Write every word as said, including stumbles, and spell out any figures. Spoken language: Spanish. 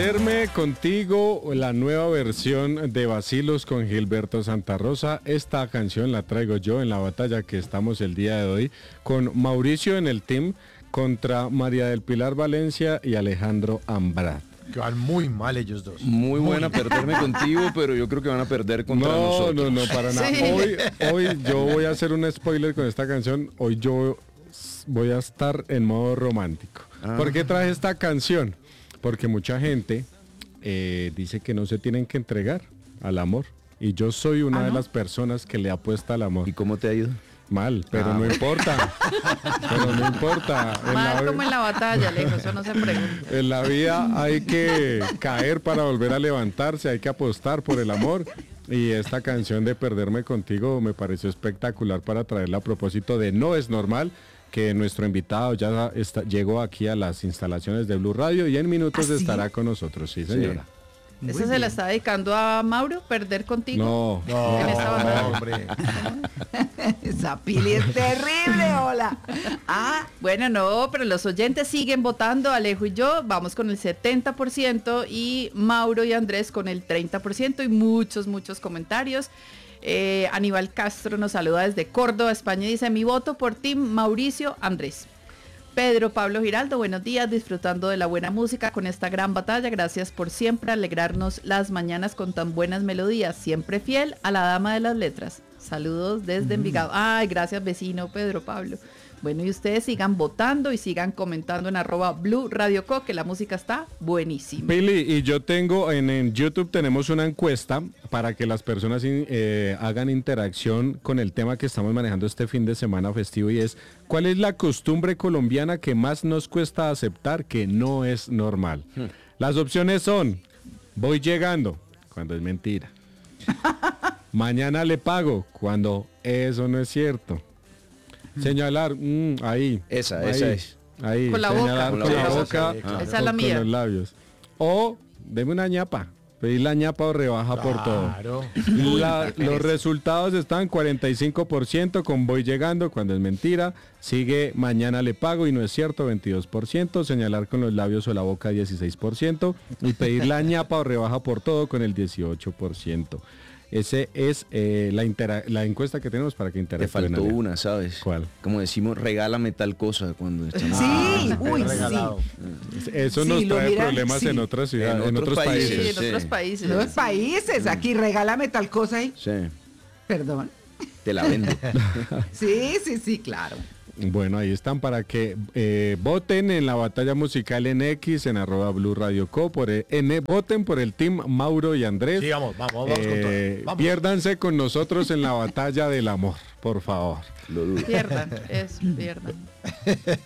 Verme contigo, la nueva versión de Vacilos con Gilberto Santa Rosa. Esta canción la traigo yo en la batalla que estamos el día de hoy con Mauricio en el team contra María del Pilar Valencia y Alejandro Ambrat. Que van muy mal ellos dos. Muy buena perderme contigo, pero yo creo que van a perder contra no, nosotros. No, no, no, para nada. Sí. Hoy, hoy yo voy a hacer un spoiler con esta canción. Hoy yo voy a estar en modo romántico. Ah. ¿Por qué traje esta canción? Porque mucha gente eh, dice que no se tienen que entregar al amor. Y yo soy una ¿Ah, de no? las personas que le apuesta al amor. ¿Y cómo te ha ido? Mal, pero Ah, no bueno. importa. Pero no importa. En Mal la, como en la batalla, Alejo, eso no se pregunta. en la vida hay que caer para volver a levantarse, hay que apostar por el amor. Y esta canción de Perderme Contigo me pareció espectacular para traerla a propósito de No es Normal, que nuestro invitado ya está, llegó aquí a las instalaciones de Blue Radio y en minutos ¿Ah, sí? estará con nosotros, sí señora. ¿Esa se la está dedicando a Mauro, perder contigo? No, No, En esta batalla. hombre. Esa Pili es terrible, hola. Ah, bueno, no, pero los oyentes siguen votando, Alejo y yo, vamos con el setenta por ciento y Mauro y Andrés con el treinta por ciento y muchos, muchos comentarios. Eh, Aníbal Castro nos saluda desde Córdoba, España, y dice, mi voto por Team Mauricio Andrés. Pedro Pablo Giraldo, buenos días, disfrutando de la buena música con esta gran batalla, gracias por siempre alegrarnos las mañanas con tan buenas melodías, siempre fiel a la dama de las letras. Saludos desde Envigado. Ay, gracias vecino Pedro Pablo. Bueno, y ustedes sigan votando y sigan comentando en arroba Blue Radio Co, que la música está buenísima. Pili, y yo tengo en, en YouTube tenemos una encuesta para que las personas eh, hagan interacción con el tema que estamos manejando este fin de semana festivo y es ¿cuál es la costumbre colombiana que más nos cuesta aceptar que no es normal? Hmm. Las opciones son voy llegando, cuando es mentira. Mañana le pago, cuando eso no es cierto. Señalar, mmm, ahí. Esa, ahí, esa es. Ahí, Con la señalar boca. con la Con la boca, boca, sí, claro. Esa es la con- mía. con los labios. O, deme una ñapa. Pedir la ñapa o rebaja por todo. Claro. La- los resultados están cuarenta y cinco por ciento con voy llegando, cuando es mentira. Sigue mañana le pago y no es cierto, veintidós por ciento. Señalar con los labios o la boca, dieciséis por ciento. Y pedir la ñapa o rebaja por todo con el dieciocho por ciento. Ese es eh, la, intera- la encuesta que tenemos para que Te interactúen. faltó Alejo. una, ¿sabes? ¿Cuál? Como decimos, regálame tal cosa cuando estamos... Sí, uy, sí. Regalado. Eso Sí, nos lo trae miran, problemas sí. en otras ciudades, En en, otros otros países. Sí, países. en otros sí. países. Los sí. países, aquí regálame tal cosa ahí. Sí, Perdón. te la vendo. Sí, sí, sí, claro. Bueno, ahí están para que eh, voten en la batalla musical en X, en arroba Blue Radio Co. Por el, en, voten por el team Mauro y Andrés. Sí, vamos, vamos, vamos con Eh, todo. Vamos. Piérdanse con nosotros en la batalla del amor, por favor. Lo dudo. Pierdan, eso, pierdan.